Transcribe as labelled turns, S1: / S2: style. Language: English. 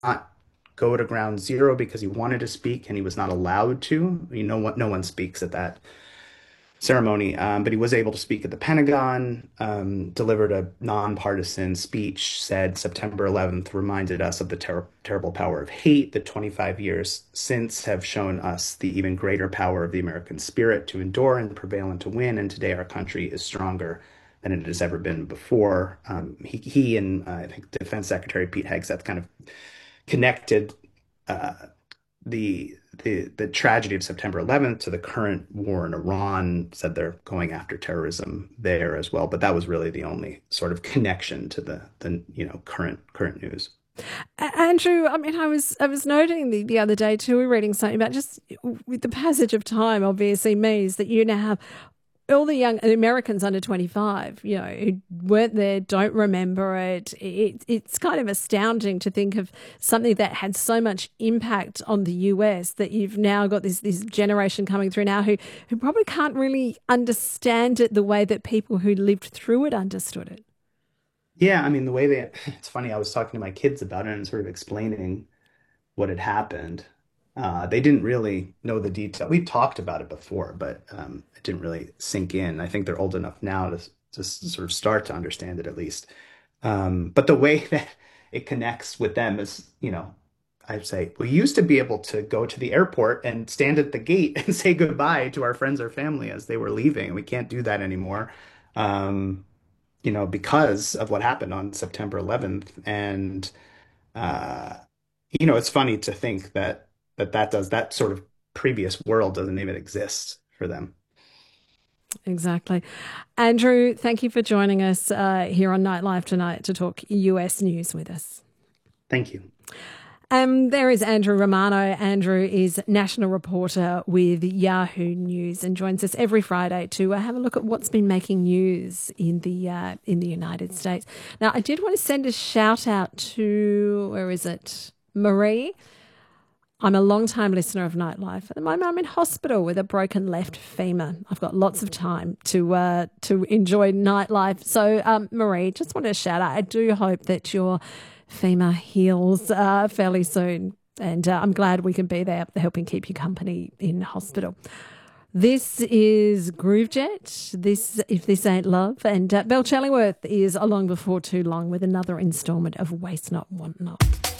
S1: not go to ground zero because he wanted to speak and he was not allowed to. No one speaks at that ceremony, but he was able to speak at the Pentagon, delivered a nonpartisan speech, said September 11th reminded us of the terrible power of hate. The 25 years since have shown us the even greater power of the American spirit to endure and prevail and to win. And today our country is stronger than it has ever been before. He and I think Defense Secretary Pete Hegseth kind of connected uh, the tragedy of September 11th to the current war in Iran, said they're going after terrorism there as well. But that was really the only sort of connection to the current news.
S2: Andrew, I mean, I was noting the other day too, we were reading something about just with the passage of time, obviously means that you now have all the young Americans under 25, who weren't there, don't remember it. It's kind of astounding to think of something that had so much impact on the US that you've now got this generation coming through now who probably can't really understand it the way that people who lived through it understood it.
S1: Yeah, I mean, it's funny, I was talking to my kids about it and sort of explaining what had happened. They didn't really know the detail. We talked about it before, but it didn't really sink in. I think they're old enough now to sort of start to understand it at least. But the way that it connects with them is, I'd say we used to be able to go to the airport and stand at the gate and say goodbye to our friends or family as they were leaving. We can't do that anymore. Um, because of what happened on September 11th. And, uh, it's funny to think that sort of previous world doesn't even exist for them.
S2: Exactly. Andrew, thank you for joining us here on Nightlife tonight to talk US news with us.
S1: Thank you.
S2: There is Andrew Romano. Andrew is national reporter with Yahoo News and joins us every Friday to have a look at what's been making news in the United States. Now, I did want to send a shout out to, where is it? Marie. I'm a long-time listener of Nightlife. At the moment, I'm in hospital with a broken left femur. I've got lots of time to enjoy Nightlife. So, Marie, just want to shout out. I do hope that your femur heals fairly soon, and I'm glad we can be there helping keep you company in hospital. This is Groovejet. If this ain't love, and Belle Challingworth is along before too long with another instalment of Waste Not Want Not.